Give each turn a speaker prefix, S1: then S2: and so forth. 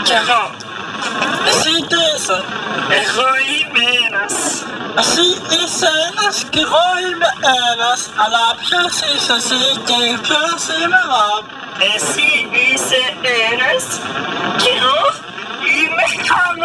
S1: κι εγώ. Εσύ τι είσαι?
S2: Εγώ είμαι ένας.
S1: Εσύ είσαι ένας κι εγώ είμαι ένας, αλλά ποιος είσαι εσύ και ποιος είμαι εγώ?
S2: Εσύ είσαι ένας και εγώ είμαι χαμός.